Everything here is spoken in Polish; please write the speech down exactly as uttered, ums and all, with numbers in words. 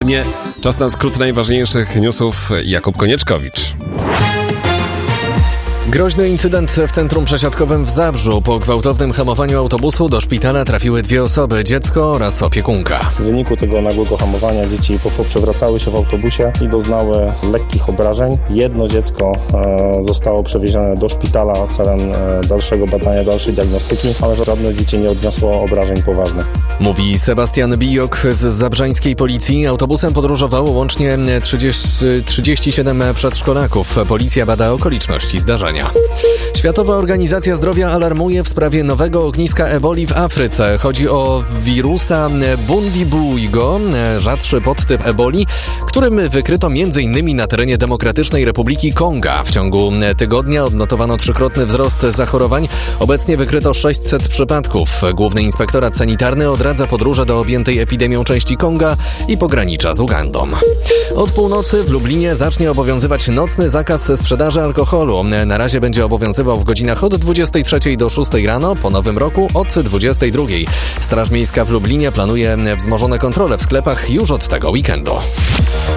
Lublinie. Czas na skrót najważniejszych newsów. Jakub Konieczkowicz. Groźny incydent w centrum przesiadkowym w Zabrzu. Po gwałtownym hamowaniu autobusu do szpitala trafiły dwie osoby, dziecko oraz opiekunka. W wyniku tego nagłego hamowania dzieci poprzewracały się w autobusie i doznały lekkich obrażeń. Jedno dziecko e, zostało przewiezione do szpitala celem e, dalszego badania, dalszej diagnostyki, ale żadne z dzieci nie odniosło obrażeń poważnych. Mówi Sebastian Bijok z zabrzańskiej policji. Autobusem podróżowało łącznie trzydzieści, trzydzieści siedem przedszkolaków. Policja bada okoliczności zdarzenia. Światowa Organizacja Zdrowia alarmuje w sprawie nowego ogniska eboli w Afryce. Chodzi o wirusa Bundibugyo, rzadszy podtyp eboli, którym wykryto m.in. na terenie Demokratycznej Republiki Konga. W ciągu tygodnia odnotowano trzykrotny wzrost zachorowań. Obecnie wykryto sześćset przypadków. Główny Inspektorat Sanitarny odradza podróże do objętej epidemią części Konga i pogranicza z Ugandą. Od północy w Lublinie zacznie obowiązywać nocny zakaz sprzedaży alkoholu. Na razie będzie obowiązywał w godzinach od dwudziestej trzeciej do szóstej rano, po nowym roku od dwudziestej drugiej. Straż Miejska w Lublinie planuje wzmożone kontrole w sklepach już od tego weekendu.